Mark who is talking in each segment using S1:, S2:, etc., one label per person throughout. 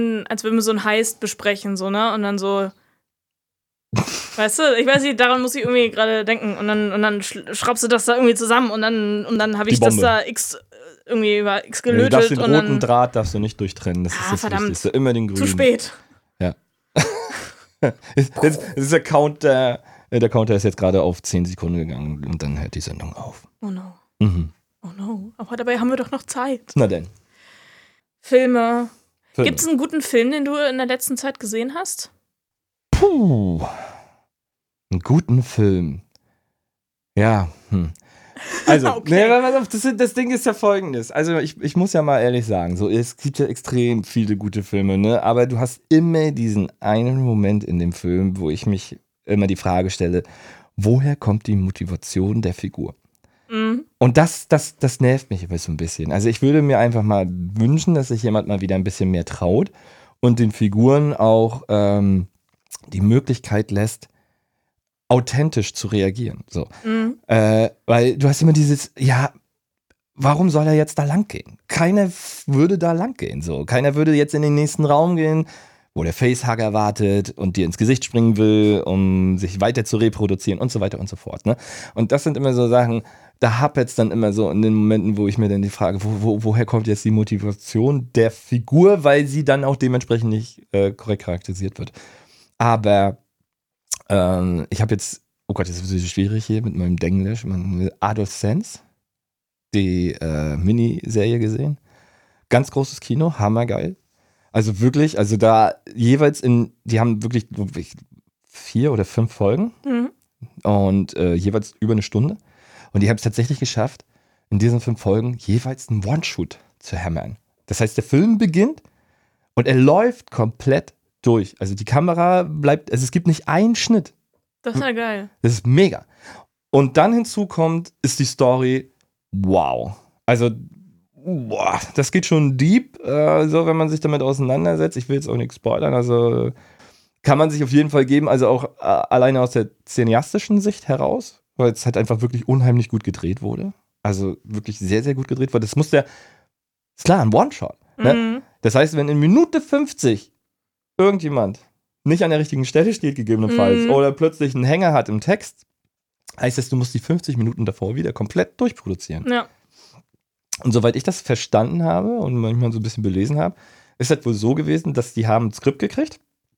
S1: als würden wir so ein Heist besprechen, so, ne? Und dann so, weißt du, ich weiß nicht, daran muss ich irgendwie gerade denken. Und dann schraubst du das da irgendwie zusammen und dann habe ich das da irgendwie über X gelötet.
S2: Du darfst den roten Draht darfst du nicht durchtrennen. Das ist das
S1: verdammt.
S2: Wichtigste. Immer den grünen.
S1: Zu spät.
S2: Ja. Das ist der Counter. Der Counter ist jetzt gerade auf 10 Sekunden gegangen und dann hört die Sendung auf.
S1: Oh no.
S2: Mhm.
S1: Oh no. Aber dabei haben wir doch noch Zeit.
S2: Na denn.
S1: Filme. Gibt es einen guten Film, den du in der letzten Zeit gesehen hast?
S2: Puh. Einen guten Film. Ja. Also,
S1: okay.
S2: Das Ding ist ja folgendes. Also, ich muss ja mal ehrlich sagen, so, es gibt ja extrem viele gute Filme, ne? Aber du hast immer diesen einen Moment in dem Film, wo ich mich immer die Frage stelle, woher kommt die Motivation der Figur?
S1: Mhm.
S2: Und das nervt mich immer so ein bisschen. Also ich würde mir einfach mal wünschen, dass sich jemand mal wieder ein bisschen mehr traut und den Figuren auch die Möglichkeit lässt, authentisch zu reagieren. So.
S1: Mhm.
S2: Weil du hast immer dieses, ja, warum soll er jetzt da lang gehen? Keiner würde da lang gehen. So. Keiner würde jetzt in den nächsten Raum gehen, wo der Facehugger wartet und dir ins Gesicht springen will, um sich weiter zu reproduzieren und so weiter und so fort. Ne? Und das sind immer so Sachen, da hapert es dann immer so in den Momenten, wo ich mir dann die Frage, woher kommt jetzt die Motivation der Figur, weil sie dann auch dementsprechend nicht korrekt charakterisiert wird. Aber ich habe jetzt, oh Gott, das ist ein bisschen schwierig hier mit meinem Denglisch, Adolescence, die Miniserie gesehen. Ganz großes Kino, hammergeil. Also wirklich, also da jeweils die haben wirklich 4 oder 5 Folgen und jeweils über eine Stunde. Und die haben es tatsächlich geschafft, in diesen 5 Folgen jeweils einen One-Shoot zu hämmern. Das heißt, der Film beginnt und er läuft komplett durch. Also die Kamera bleibt, also es gibt nicht einen Schnitt.
S1: Das ist ja geil.
S2: Das ist mega. Und dann hinzu kommt, ist die Story, wow. Also boah, das geht schon deep, so wenn man sich damit auseinandersetzt. Ich will jetzt auch nichts spoilern, also kann man sich auf jeden Fall geben, also auch alleine aus der cineastischen Sicht heraus, weil es halt einfach wirklich unheimlich gut gedreht wurde. Also wirklich sehr, sehr gut gedreht wurde. Das muss ist klar, ein One-Shot. Ne? Das heißt, wenn in Minute 50 irgendjemand nicht an der richtigen Stelle steht, gegebenenfalls, oder plötzlich einen Hänger hat im Text, heißt das, du musst die 50 Minuten davor wieder komplett durchproduzieren.
S1: Ja.
S2: Und soweit ich das verstanden habe und manchmal so ein bisschen belesen habe, ist das wohl so gewesen, dass die haben ein Skript gekriegt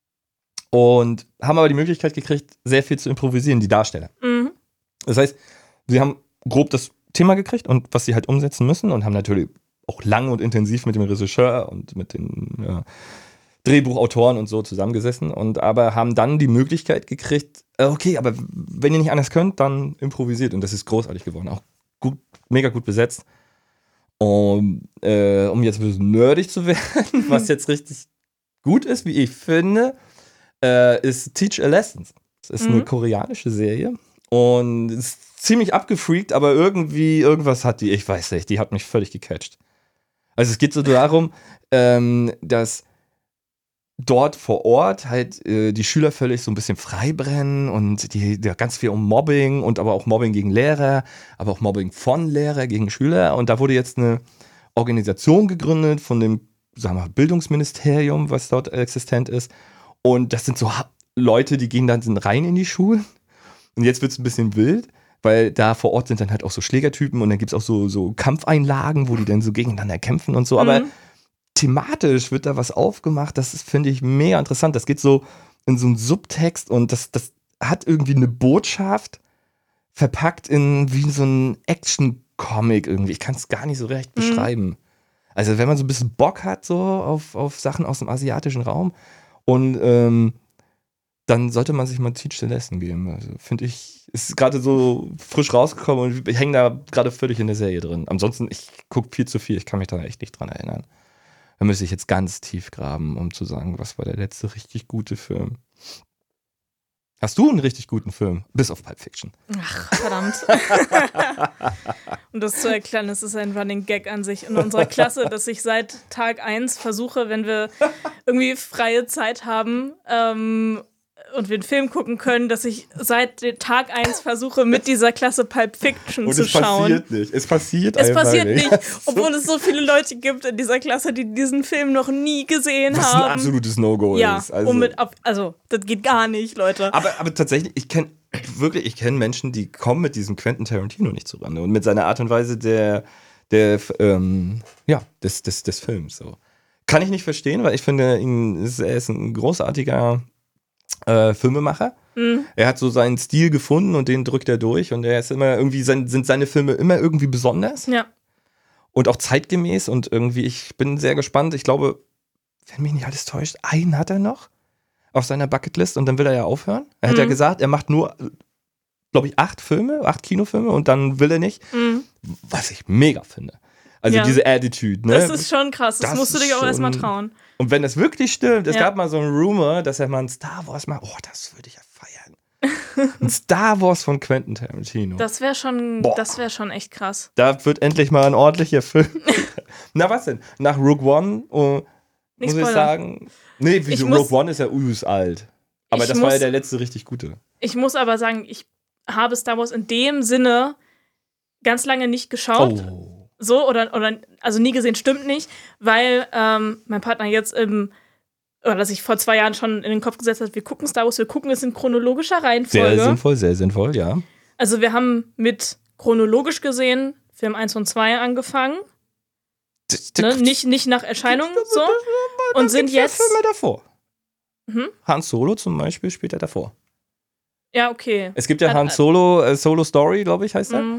S2: und haben aber die Möglichkeit gekriegt, sehr viel zu improvisieren, die Darsteller. Das heißt, sie haben grob das Thema gekriegt und was sie halt umsetzen müssen und haben natürlich auch lang und intensiv mit dem Regisseur und mit den Drehbuchautoren und so zusammengesessen und aber haben dann die Möglichkeit gekriegt, okay, aber wenn ihr nicht anders könnt, dann improvisiert und das ist großartig geworden, auch gut, mega gut besetzt. Um jetzt ein bisschen nerdig zu werden, was jetzt richtig gut ist, wie ich finde, ist Teach a Lessons. Das ist eine koreanische Serie und ist ziemlich abgefreakt, aber irgendwas hat die, ich weiß nicht, die hat mich völlig gecatcht. Also es geht so darum, dass dort vor Ort halt die Schüler völlig so ein bisschen frei brennen und ganz viel um Mobbing und aber auch Mobbing gegen Lehrer, aber auch Mobbing von Lehrer gegen Schüler. Und da wurde jetzt eine Organisation gegründet von dem, sagen wir, Bildungsministerium, was dort existent ist. Und das sind so Leute, die gehen dann rein in die Schulen. Und jetzt wird es ein bisschen wild, weil da vor Ort sind dann halt auch so Schlägertypen und dann gibt es auch so Kampfeinlagen, wo die dann so gegeneinander kämpfen und so. Aber thematisch wird da was aufgemacht, das finde ich mega interessant. Das geht so in so einen Subtext und das hat irgendwie eine Botschaft verpackt in wie so ein Action-Comic irgendwie. Ich kann es gar nicht so recht beschreiben. Also wenn man so ein bisschen Bock hat so auf Sachen aus dem asiatischen Raum und dann sollte man sich mal Teach the Lesson geben. Also finde ich, ist gerade so frisch rausgekommen und ich hänge da gerade völlig in der Serie drin. Ansonsten, ich gucke viel zu viel, ich kann mich da echt nicht dran erinnern. Da müsste ich jetzt ganz tief graben, um zu sagen, was war der letzte richtig gute Film. Hast du einen richtig guten Film? Bis auf Pulp Fiction.
S1: Ach, verdammt. Um das zu erklären, das ist ein Running Gag an sich in unserer Klasse, dass ich seit Tag 1 versuche, wenn wir irgendwie freie Zeit haben, und wir einen Film gucken können, dass ich seit Tag 1 versuche, mit dieser Klasse Pulp Fiction zu schauen.
S2: Es passiert nicht.
S1: Es passiert nicht, obwohl es so viele Leute gibt in dieser Klasse, die diesen Film noch nie gesehen haben.
S2: Was ein absolutes No-Go ist.
S1: Also, das geht gar nicht, Leute.
S2: Aber tatsächlich, ich kenne Menschen, die kommen mit diesem Quentin Tarantino nicht zurande und mit seiner Art und Weise des Films. So. Kann ich nicht verstehen, weil ich finde, er ist ein großartiger Filmemacher. Mhm. Er hat so seinen Stil gefunden und den drückt er durch und er ist immer irgendwie, sind seine Filme immer irgendwie besonders.
S1: Ja.
S2: Und auch zeitgemäß und irgendwie, ich bin sehr gespannt. Ich glaube, wenn mich nicht alles täuscht, einen hat er noch auf seiner Bucketlist und dann will er ja aufhören. Er hat ja gesagt, er macht nur, glaube ich, 8 Kinofilme und dann will er nicht. Mhm. Was ich mega finde. Also diese Attitude, ne?
S1: Das ist schon krass, das musst du dich auch erstmal trauen.
S2: Und wenn das wirklich stimmt, es gab mal so einen Rumor, dass er mal ein Star Wars macht, das würde ich ja feiern. Ein Star Wars von Quentin Tarantino.
S1: Das wäre schon echt krass.
S2: Da wird endlich mal ein ordentlicher Film. Na was denn? Nach Rogue One, muss ich sagen. Nee, Rogue One ist ja alt. Aber das war ja der letzte richtig gute.
S1: Ich muss aber sagen, ich habe Star Wars in dem Sinne ganz lange nicht geschaut.
S2: Oh.
S1: So, also nie gesehen, stimmt nicht, weil mein Partner jetzt oder sich vor 2 Jahren schon in den Kopf gesetzt hat, wir gucken Star Wars, wir gucken es in chronologischer Reihenfolge.
S2: Sehr sinnvoll, ja.
S1: Also wir haben mit chronologisch gesehen Film 1 und 2 angefangen. Ne? Nicht nach Erscheinung so. Und sind jetzt
S2: Filme davor. Han Solo zum Beispiel spielt er davor.
S1: Ja, okay.
S2: Es gibt ja Han Solo, Solo Story, glaube ich, heißt er.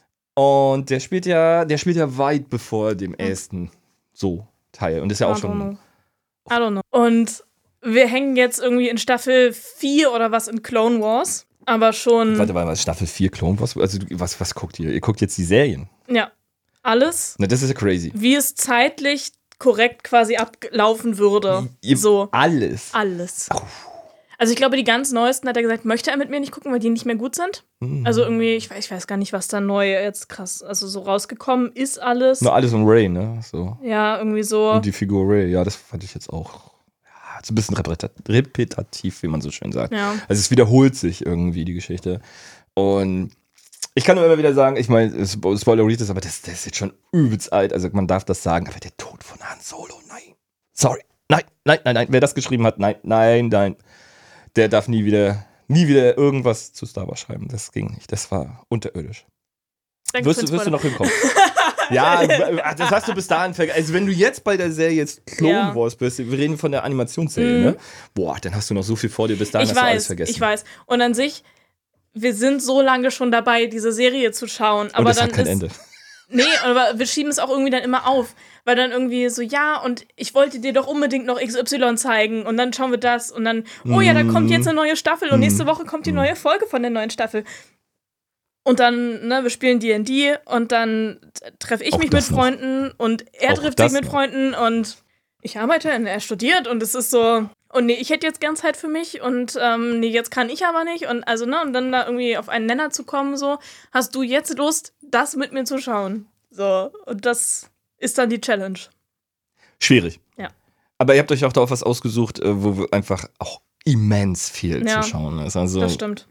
S2: Und der spielt ja weit bevor dem ersten Teil. Und ist ja auch schon.
S1: I don't know. Und wir hängen jetzt irgendwie in Staffel 4 oder was in Clone Wars. Aber schon.
S2: Warte mal, Staffel 4 Clone Wars? Also, was guckt ihr? Ihr guckt jetzt die Serien.
S1: Ja. Alles.
S2: Na, das ist ja crazy.
S1: Wie es zeitlich korrekt quasi ablaufen würde.
S2: Alles.
S1: Oh. Also ich glaube, die ganz neuesten hat er gesagt, möchte er mit mir nicht gucken, weil die nicht mehr gut sind. Mhm. Also irgendwie, ich weiß gar nicht, was da neu jetzt krass, also so rausgekommen ist alles.
S2: Nur alles um Rey, ne? So.
S1: Ja, irgendwie so.
S2: Und die Figur Rey, ja, das fand ich jetzt auch so ein bisschen repetitiv, wie man so schön sagt.
S1: Ja.
S2: Also es wiederholt sich irgendwie, die Geschichte. Und ich kann nur immer wieder sagen, ich meine, Spoiler-Ritis, aber das ist jetzt schon übelst alt, also man darf das sagen, aber der Tod von Han Solo, nein. Sorry, nein. Wer das geschrieben hat, nein. Der darf nie wieder irgendwas zu Star Wars schreiben. Das ging nicht. Das war unterirdisch. Wirst du noch hinkommen? Ja, das hast du bis dahin vergessen. Also wenn du jetzt bei der Serie jetzt Clone Wars bist, wir reden von der Animationsserie, ne? Boah, dann hast du noch so viel vor dir, bis dahin hast du alles vergessen.
S1: Ich weiß. Und an sich, wir sind so lange schon dabei, diese Serie zu schauen. Aber
S2: und das hat kein Ende.
S1: Nee, aber wir schieben es auch irgendwie dann immer auf. Weil dann irgendwie so, ja, und ich wollte dir doch unbedingt noch XY zeigen. Und dann schauen wir das. Und dann, oh ja, da kommt jetzt eine neue Staffel. Und nächste Woche kommt die neue Folge von der neuen Staffel. Und dann, wir spielen D&D. Und dann treffe ich mich mit Freunden. Und er trifft sich mit Freunden. Und ich arbeite und er studiert. Und es ist so, und nee, ich hätte jetzt gern Zeit für mich. Und nee, jetzt kann ich aber nicht. Und also, und dann da irgendwie auf einen Nenner zu kommen, so, hast du jetzt Lust, das mit mir zu schauen? So, und das ist dann die Challenge.
S2: Schwierig.
S1: Ja.
S2: Aber ihr habt euch auch da auf was ausgesucht, wo einfach auch immens viel zu schauen ist. Also,
S1: das stimmt.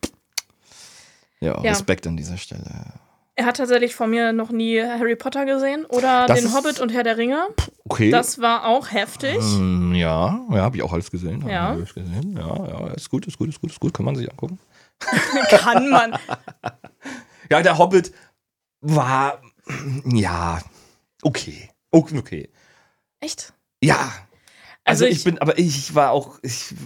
S2: Ja, Respekt an dieser Stelle.
S1: Er hat tatsächlich von mir noch nie Harry Potter gesehen oder den Hobbit und Herr der Ringe.
S2: Okay.
S1: Das war auch heftig.
S2: Ja, habe ich auch alles gesehen.
S1: Ja,
S2: ist gut, kann man sich angucken.
S1: Kann man.
S2: Ja, der Hobbit war, okay.
S1: Echt?
S2: Ja. Also ich war auch,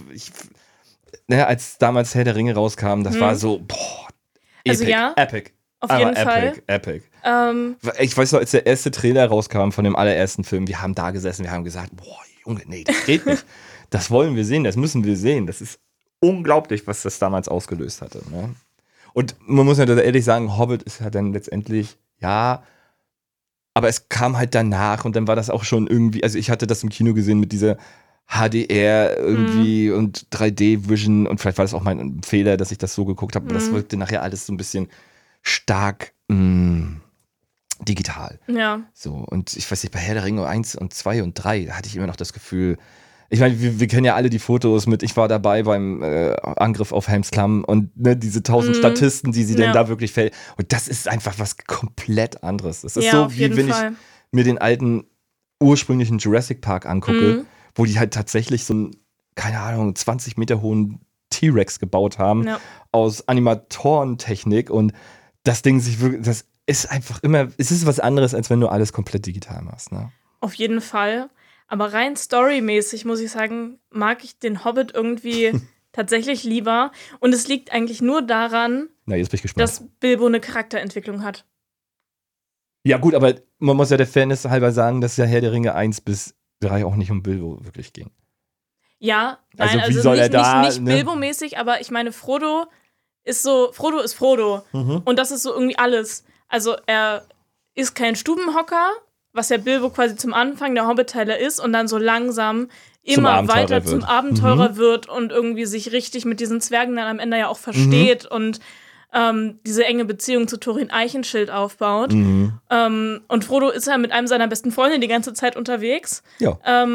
S2: als damals Herr der Ringe rauskam, das war so, epic.
S1: Auf jeden Fall.
S2: Epic. Ich weiß noch, als der erste Trailer rauskam von dem allerersten Film, wir haben da gesessen, wir haben gesagt, boah, Junge, nee, das geht nicht. Das wollen wir sehen, das müssen wir sehen. Das ist unglaublich, was das damals ausgelöst hatte. Ne? Und man muss ja ehrlich sagen, Hobbit ist ja dann letztendlich, aber es kam halt danach und dann war das auch schon irgendwie, also ich hatte das im Kino gesehen mit dieser HDR irgendwie und 3D-Vision und vielleicht war das auch mein Fehler, dass ich das so geguckt habe, aber das wirkte nachher alles so ein bisschen stark digital.
S1: Ja.
S2: So, und ich weiß nicht, bei Herr der Ringe 1 und 2 und 3, da hatte ich immer noch das Gefühl, Ich meine, wir kennen ja alle die Fotos mit, ich war dabei beim Angriff auf Helms Klamm und ne, diese 1000 Statisten, die sie denn da wirklich fällt. Und das ist einfach was komplett anderes. Das ist so, wie wenn ich mir den alten ursprünglichen Jurassic Park angucke, wo die halt tatsächlich so einen, keine Ahnung, 20 Meter hohen T-Rex gebaut haben aus Animatorentechnik und das Ding sich wirklich, das ist einfach immer, es ist was anderes, als wenn du alles komplett digital machst. Ne?
S1: Auf jeden Fall. Aber rein storymäßig, muss ich sagen, mag ich den Hobbit irgendwie tatsächlich lieber. Und es liegt eigentlich nur daran,
S2: jetzt bin ich gespannt,
S1: dass Bilbo eine Charakterentwicklung hat.
S2: Ja gut, aber man muss ja der Fairness halber sagen, dass ja Herr der Ringe 1 bis 3 auch nicht um Bilbo wirklich ging.
S1: Ja,
S2: also
S1: nein,
S2: wie soll
S1: nicht,
S2: er da,
S1: nicht Bilbo-mäßig, aber ich meine, Frodo ist Frodo. Und das ist so irgendwie alles. Also er ist kein Stubenhocker, was ja Bilbo quasi zum Anfang der Hobbit-Teile ist und dann so langsam immer weiter zum Abenteurer wird und irgendwie sich richtig mit diesen Zwergen dann am Ende ja auch versteht und diese enge Beziehung zu Thorin Eichenschild aufbaut. Und Frodo ist ja mit einem seiner besten Freunde die ganze Zeit unterwegs.
S2: Ja.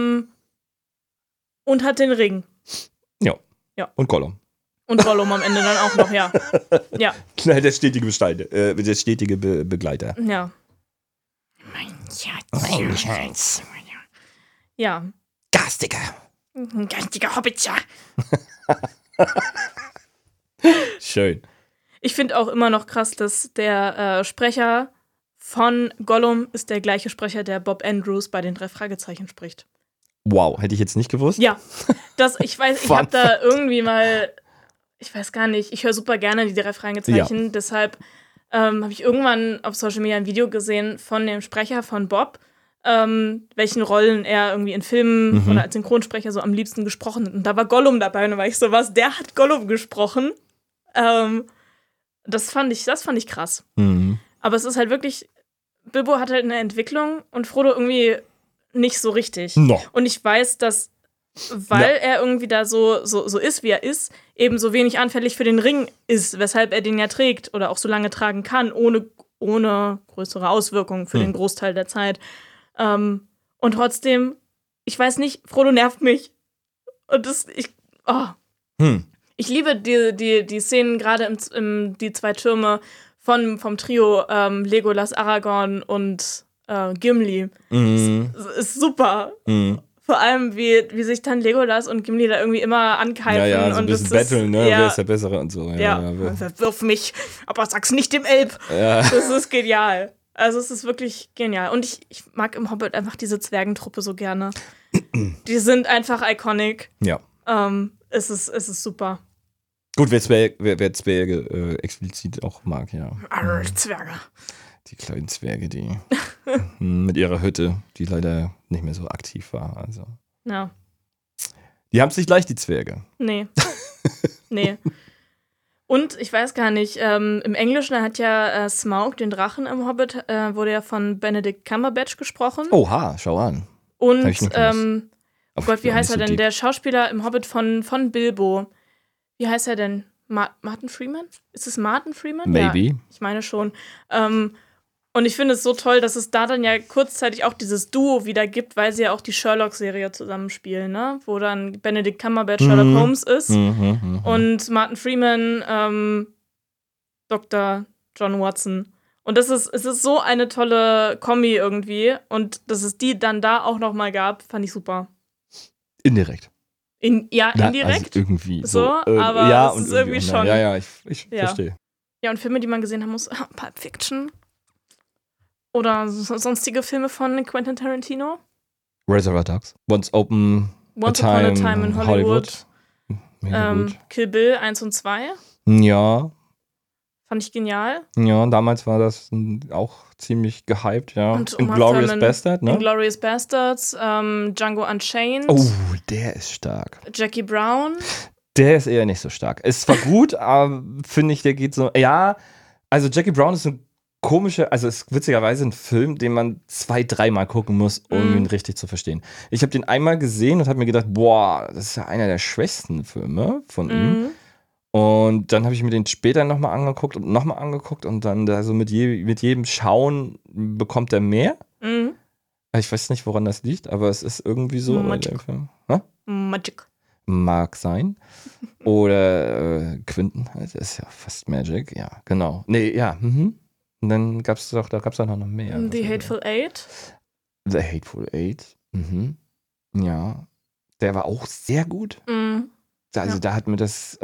S1: Und hat den Ring.
S2: Ja. Und Gollum.
S1: Und Gollum am Ende dann auch noch, ja.
S2: Der stetige Begleiter.
S1: Ja.
S2: Mein Schatz.
S1: Ja.
S2: Garstiger
S1: Hobbit, ja.
S2: Schön.
S1: Ich finde auch immer noch krass, dass der Sprecher von Gollum ist der gleiche Sprecher, der Bob Andrews bei den 3 Fragezeichen spricht.
S2: Wow, hätte ich jetzt nicht gewusst.
S1: Ja, ich habe da irgendwie mal, ich weiß gar nicht, ich höre super gerne die 3 Fragezeichen, deshalb habe ich irgendwann auf Social Media ein Video gesehen von dem Sprecher von Bob, welchen Rollen er irgendwie in Filmen oder als Synchronsprecher so am liebsten gesprochen hat. Und da war Gollum dabei und da war ich so, der hat Gollum gesprochen? Das fand ich krass. Aber es ist halt wirklich, Bilbo hat halt eine Entwicklung und Frodo irgendwie nicht so richtig.
S2: No.
S1: Und ich weiß, dass, weil er irgendwie da so ist, wie er ist, eben so wenig anfällig für den Ring ist, weshalb er den ja trägt oder auch so lange tragen kann, ohne größere Auswirkungen für den Großteil der Zeit. Und trotzdem, ich weiß nicht, Frodo nervt mich. Und ich liebe die Szenen, gerade im die 2 Türme vom Trio Legolas, Aragorn und Gimli. Ist super. Vor allem, wie sich dann Legolas und Gimli da irgendwie immer ankeifen.
S2: Ja, so ein
S1: und
S2: bisschen Battle, ne? Wer ist der Bessere und so.
S1: Ja. Wirf mich, aber sag's nicht dem Elb. Ja. Das ist genial. Also es ist wirklich genial. Und ich mag im Hobbit einfach diese Zwergentruppe so gerne. Die sind einfach iconic.
S2: Ja.
S1: Es ist super.
S2: Gut, wer Zwerge explizit auch mag, ja.
S1: Zwerge.
S2: Die kleinen Zwerge, die mit ihrer Hütte, die leider nicht mehr so aktiv war. Also.
S1: Ja.
S2: Die haben es nicht leicht, die Zwerge.
S1: Nee. Und ich weiß gar nicht, im Englischen hat ja Smaug, den Drachen im Hobbit, wurde ja von Benedict Cumberbatch gesprochen.
S2: Oha, schau an.
S1: Und, oh Gott, wie heißt er denn? Der Schauspieler im Hobbit von Bilbo. Wie heißt er denn? Martin Freeman? Ist es Martin Freeman?
S2: Maybe.
S1: Ja, ich meine schon. Und ich finde es so toll, dass es da dann ja kurzzeitig auch dieses Duo wieder gibt, weil sie ja auch die Sherlock-Serie zusammenspielen, ne? Wo dann Benedict Cumberbatch Sherlock Holmes ist und Martin Freeman Dr. John Watson. Und es ist so eine tolle Kombi irgendwie. Und dass es die dann da auch noch mal gab, fand ich super.
S2: Indirekt.
S1: Indirekt.
S2: Also irgendwie so.
S1: Aber
S2: ja,
S1: es
S2: und
S1: ist irgendwie schon.
S2: Ja, ich verstehe.
S1: Ja, und Filme, die man gesehen haben muss, Pulp Fiction oder sonstige Filme von Quentin Tarantino.
S2: Reservoir Dogs. Once Upon a Time in Hollywood.
S1: Kill Bill 1 und 2.
S2: Ja.
S1: Fand ich genial.
S2: Ja, damals war das auch ziemlich gehypt, ja.
S1: Und
S2: Inglourious Bastard, ne?
S1: Inglourious Bastards, Django Unchained.
S2: Oh, der ist stark.
S1: Jackie Brown.
S2: Der ist eher nicht so stark. Ist zwar gut, aber finde ich, der geht so. Ja, also Jackie Brown ist ein komischer, also ist witzigerweise ein Film, den man 2-3 Mal gucken muss, um ihn richtig zu verstehen. Ich habe den einmal gesehen und habe mir gedacht, boah, das ist ja einer der schwächsten Filme von ihm. Und dann habe ich mir den später nochmal angeguckt und dann da so mit jedem Schauen bekommt er mehr. Ich weiß nicht, woran das liegt, aber es ist irgendwie so.
S1: Magic.
S2: Mag sein. Oder Quinten, das ist ja fast Magic, ja, genau. Nee, ja, Und dann da gab's doch noch mehr.
S1: The Hateful Eight.
S2: The Hateful Eight, ja. Der war auch sehr gut. Also da hat mir das,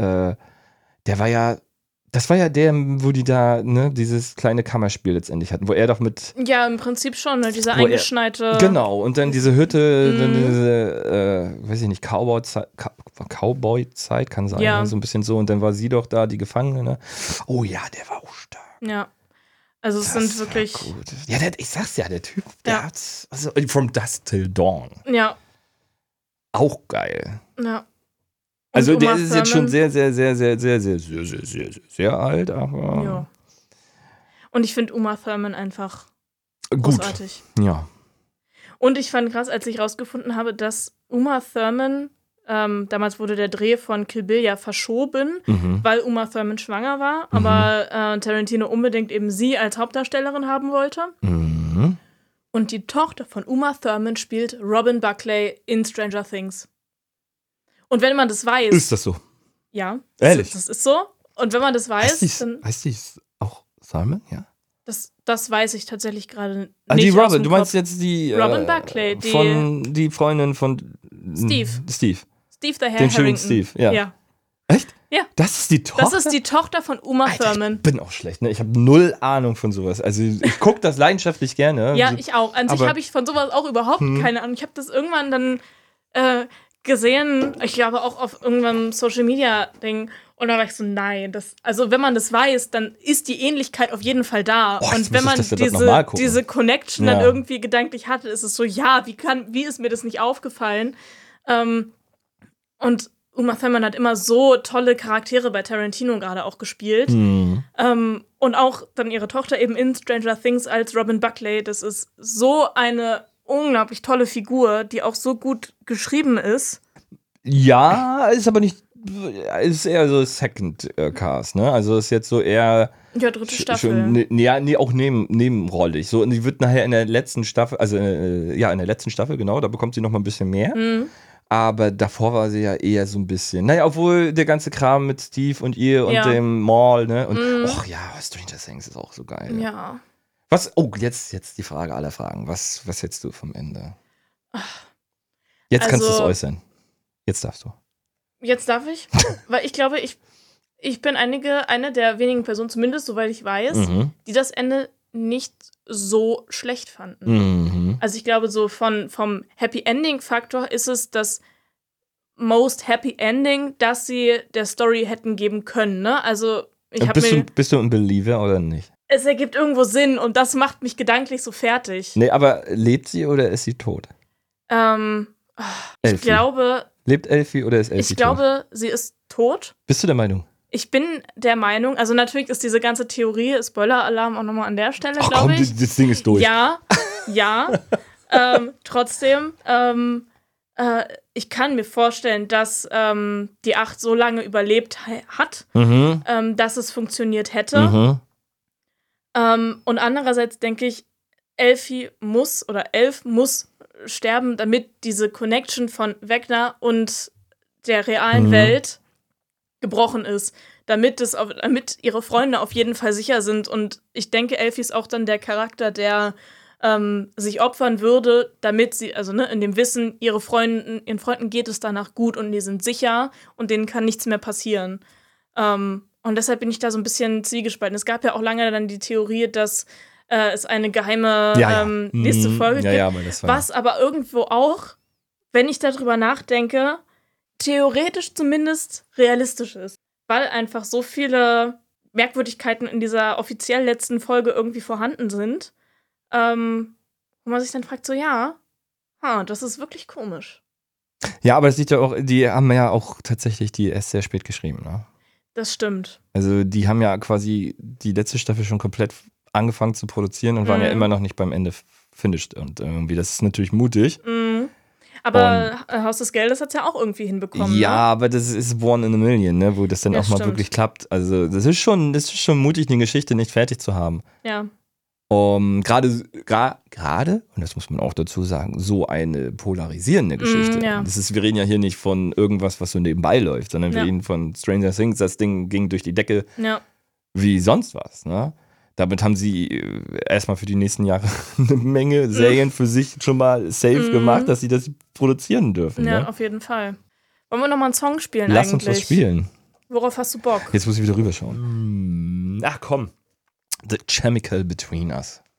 S2: das war ja der, wo die da, ne, dieses kleine Kammerspiel letztendlich hatten, wo er doch mit...
S1: Ja, im Prinzip schon, ne, dieser eingeschneite...
S2: Genau, und dann diese Hütte, dann diese, weiß ich nicht, Cowboy-Zeit kann sein, ne, so ein bisschen so. Und dann war sie doch da, die Gefangene, ne? Oh ja, der war auch stark.
S1: Ja, also es sind wirklich...
S2: Gut. Ja, ich sag's ja, der Typ, der hat's... Also, From Dusk Till Dawn.
S1: Ja.
S2: Auch geil.
S1: Ja.
S2: Also der ist jetzt schon sehr, sehr, sehr, sehr, sehr, sehr, sehr, sehr, sehr, sehr alt, aber...
S1: Ja. Und ich finde Uma Thurman einfach großartig.
S2: Ja.
S1: Und ich fand krass, als ich rausgefunden habe, dass Uma Thurman, damals wurde der Dreh von Kill Bill ja verschoben, weil Uma Thurman schwanger war, aber Tarantino unbedingt eben sie als Hauptdarstellerin haben wollte. Und die Tochter von Uma Thurman spielt Robin Buckley in Stranger Things. Und wenn man das weiß...
S2: Ist das so?
S1: Ja.
S2: Ehrlich?
S1: Das ist so. Und wenn man das weiß, dann...
S2: Heißt die auch Simon? Ja.
S1: Das weiß ich tatsächlich gerade nicht.
S2: Die Robin, du meinst jetzt die...
S1: Robin Buckley,
S2: die Freundin von...
S1: Steve the Hair
S2: Den schönen
S1: Harrington.
S2: Steve, ja. Echt?
S1: Ja.
S2: Das ist die Tochter?
S1: Das ist die Tochter von Uma Thurman.
S2: Ich bin auch schlecht, ne? Ich habe null Ahnung von sowas. Also ich gucke das leidenschaftlich gerne.
S1: Ja, ich auch. An sich habe ich von sowas auch überhaupt keine Ahnung. Ich habe das irgendwann dann gesehen, ich glaube auch auf irgendeinem Social-Media-Ding. Und da war ich so, nein, also wenn man das weiß, dann ist die Ähnlichkeit auf jeden Fall da. Und wenn man diese Connection dann irgendwie gedanklich hatte, ist es so, ja, wie ist mir das nicht aufgefallen? Und Uma Thurman hat immer so tolle Charaktere bei Tarantino gerade auch gespielt. Und auch dann ihre Tochter eben in Stranger Things als Robin Buckley. Das ist so eine unglaublich tolle Figur, die auch so gut geschrieben ist.
S2: Ja, ist aber nicht, ist eher so Second Cast, ne? Also ist jetzt so eher...
S1: Ja, dritte Staffel.
S2: Auch nebenrollig. So, und die wird nachher in der letzten Staffel, in der letzten Staffel, genau, da bekommt sie noch mal ein bisschen mehr. Aber davor war sie ja eher so ein bisschen, obwohl der ganze Kram mit Steve und ihr und dem Mall, ne? Und, Stranger Things ist auch so geil.
S1: Ja.
S2: Jetzt die Frage aller Fragen. Was hältst du vom Ende? Jetzt kannst du es äußern. Jetzt darfst du.
S1: Jetzt darf ich? Weil ich glaube, ich bin eine der wenigen Personen, zumindest soweit ich weiß, die das Ende nicht so schlecht fanden. Also ich glaube, so vom Happy Ending Faktor ist es das most Happy Ending, das sie der Story hätten geben können, ne? Also
S2: bist du ein Believer oder nicht?
S1: Es ergibt irgendwo Sinn und das macht mich gedanklich so fertig.
S2: Nee, aber lebt sie oder ist sie tot?
S1: Ich glaube...
S2: Lebt Elfie oder ist Elfie tot?
S1: Ich glaube, sie ist tot.
S2: Bist du der Meinung?
S1: Ich bin der Meinung, also natürlich ist diese ganze Theorie, Spoiler-Alarm auch nochmal an der Stelle, glaube ich.
S2: Das Ding ist durch.
S1: Ja. Trotzdem, ich kann mir vorstellen, dass die 8 so lange überlebt hat, dass es funktioniert hätte. Und andererseits denke ich, Elf muss sterben, damit diese Connection von Vecna und der realen Welt gebrochen ist, damit ihre Freunde auf jeden Fall sicher sind. Und ich denke, Elfie ist auch dann der Charakter, der sich opfern würde, damit sie, also in dem Wissen, ihren Freunden geht es danach gut und die sind sicher und denen kann nichts mehr passieren. Und deshalb bin ich da so ein bisschen zwiegespalten. Es gab ja auch lange dann die Theorie, dass es eine geheime nächste Folge gibt, was aber irgendwo auch, wenn ich darüber nachdenke, theoretisch zumindest realistisch ist. Weil einfach so viele Merkwürdigkeiten in dieser offiziell letzten Folge irgendwie vorhanden sind, wo man sich dann fragt, so das ist wirklich komisch.
S2: Ja, aber das liegt ja auch, die haben ja auch tatsächlich die erst sehr spät geschrieben, ne?
S1: Das stimmt.
S2: Also die haben ja quasi die letzte Staffel schon komplett angefangen zu produzieren und waren ja immer noch nicht beim Ende finished. Und irgendwie, das ist natürlich mutig.
S1: Aber Haus des Geldes hat es ja auch irgendwie hinbekommen.
S2: Ja,
S1: ne?
S2: Aber das ist One in a Million, ne, wo das dann auch mal wirklich klappt. Also das ist schon mutig, eine Geschichte nicht fertig zu haben.
S1: Ja.
S2: Gerade, und das muss man auch dazu sagen, so eine polarisierende Geschichte.
S1: Ja.
S2: Wir reden ja hier nicht von irgendwas, was so nebenbei läuft, sondern wir reden von Stranger Things. Das Ding ging durch die Decke wie sonst was. Ne? Damit haben sie erstmal für die nächsten Jahre eine Menge Serien für sich schon mal safe gemacht, dass sie das produzieren dürfen.
S1: Ja,
S2: ne?
S1: auf jeden Fall. Wollen wir nochmal einen Song spielen
S2: Lass
S1: eigentlich?
S2: uns was spielen.
S1: Worauf hast du Bock?
S2: Jetzt muss ich wieder rüberschauen. Ach komm. The Chemical Between Us.